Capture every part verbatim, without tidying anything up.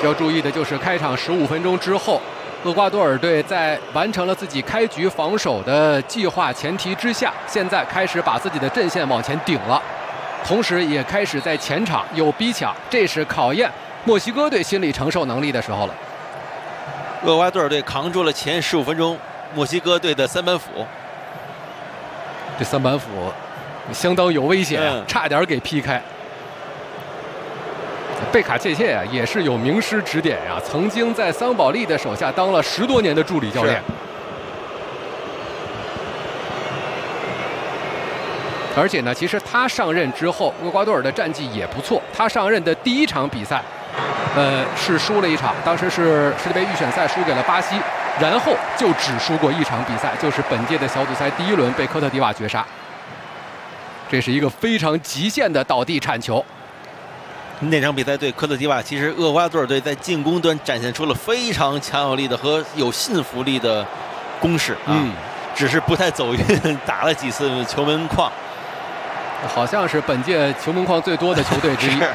要注意的就是开场十五分钟之后，厄瓜多尔队在完成了自己开局防守的计划前提之下，现在开始把自己的阵线往前顶了，同时也开始在前场有逼抢，这是考验墨西哥队心理承受能力的时候了。 厄瓜多尔队扛住了前十五分钟墨西哥队的三板斧， 这三板斧相当有危险、啊嗯， 差点给劈开。贝卡切切啊，也是有名师指点呀、啊，曾经在桑保利的手下当了十多年的助理教练。而且呢，其实他上任之后，厄瓜多尔的战绩也不错。他上任的第一场比赛，呃，是输了一场，当时是世界杯预选赛输给了巴西，然后就只输过一场比赛，就是本届的小组赛第一轮被科特迪瓦绝杀。这是一个非常极限的倒地铲球。 那场比赛对科特迪瓦，其实厄瓜多尔队在进攻端展现出了非常强有力的和有信服力的攻势啊，嗯、只是不太走运，打了几次球门框， 好像是本届球门框最多的球队之一。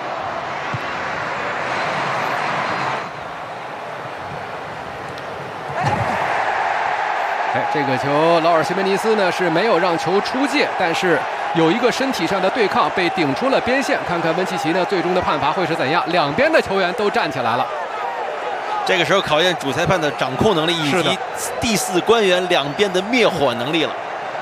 哎，这个球劳尔·西门尼斯呢是没有让球出界，但是有一个身体上的对抗被顶出了边线。看看温契奇呢最终的判罚会是怎样？两边的球员都站起来了。 这个时候考验主裁判的掌控能力以及第四官员两边的灭火能力了。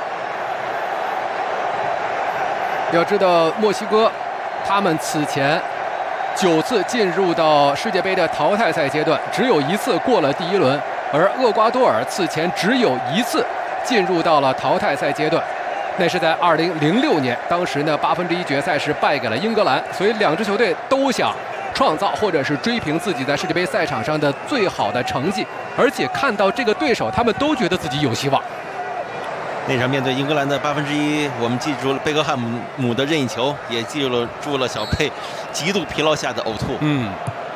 要知道，墨西哥他们此前九次进入到世界杯的淘汰赛阶段，只有一次过了第一轮。而厄瓜多尔此前只有一次进入到了淘汰赛阶段，那是在二零零六年，当时呢八分之一决赛是败给了英格兰，所以两支球队都想创造或者是追平自己在世界杯赛场上的最好的成绩，而且看到这个对手，他们都觉得自己有希望。 那场面对英格兰的八分之一，我们记住了贝克汉姆的任意球，也记住了住了小贝极度疲劳下的呕吐。 嗯。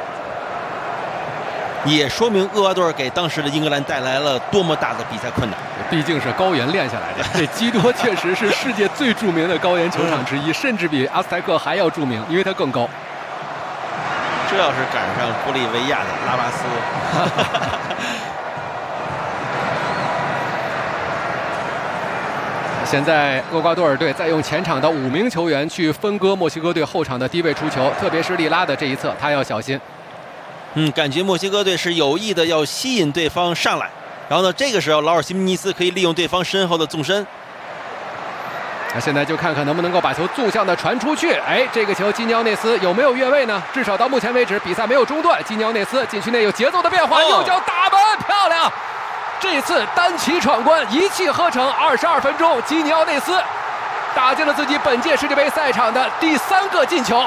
也说明厄瓜多尔给当时的英格兰带来了多么大的比赛困难。 毕竟是高原练下来的，这基多确实是世界最著名的高原球场之一，甚至比阿斯泰克还要著名，因为它更高。 这要是赶上玻利维亚的拉巴斯， 现在厄瓜多尔队在用前场的五名球员去分割墨西哥队后场的低位出球，特别是利拉的这一侧，他要小心。 嗯，感觉墨西哥队是有意的要吸引对方上来，然后呢，这个时候劳尔·西门尼斯可以利用对方身后的纵深。 那现在就看看能不能够把球纵向的传出去。哎，这个球基尼奥内斯有没有越位呢？至少到目前为止，比赛没有中断。基尼奥内斯禁区内有节奏的变化，右脚打门，漂亮！这次单骑闯关，一气呵成。二十二分钟，基尼奥内斯打进了自己本届世界杯赛场的第三个进球。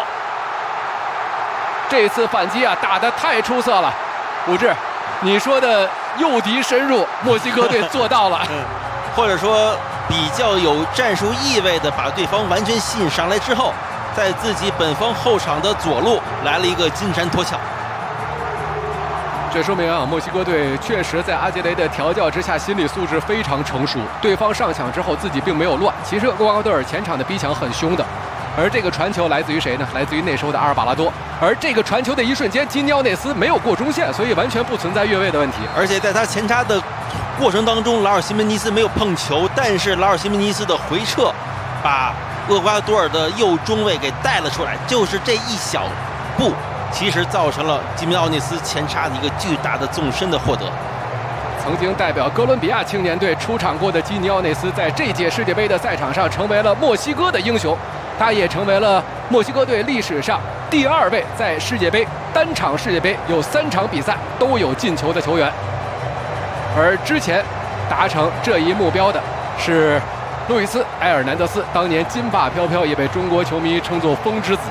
这次反击啊，打得太出色了，武志，你说的诱敌深入，墨西哥队做到了， 嗯、或者说比较有战术意味的把对方完全吸引上来之后，在自己本方后场的左路来了一个金蝉脱壳。 这说明啊，墨西哥队确实在阿杰雷的调教之下，心理素质非常成熟。对方上抢之后，自己并没有乱。其实厄瓜多尔前场的逼抢很凶的。而这个传球来自于谁呢？来自于内收的阿尔巴拉多。而这个传球的一瞬间，基尼奥内斯没有过中线，所以完全不存在越位的问题。 而且在他前插的过程当中，劳尔·西门尼斯没有碰球，但是劳尔·西门尼斯的回撤把厄瓜多尔的右中卫给带了出来。就是这一小步，其实造成了基尼奥内斯前插的一个巨大的纵深的获得。 曾经代表哥伦比亚青年队出场过的基尼奥内斯，在这届世界杯的赛场上成为了墨西哥的英雄。他也成为了墨西哥队历史上第二位在世界杯单场世界杯有三场比赛都有进球的球员。而之前达成这一目标的是路易斯·埃尔南德斯，当年金发飘飘，也被中国球迷称作风之子。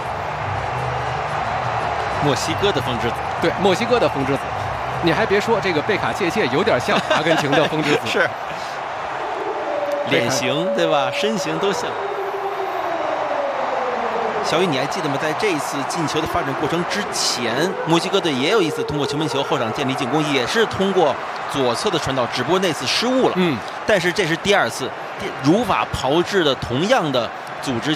墨西哥的风之子， 对，墨西哥的风之子。你还别说，这个贝卡切切有点像阿根廷的风之子， 是脸型对吧？身形都像。小雨，你还记得吗？在这一次进球的发展过程之前，墨西哥队也有一次通过球门球后场建立进攻，也是通过左侧的传导，只不过那次失误了。 嗯， 但是这是第二次，如法炮制的同样的组织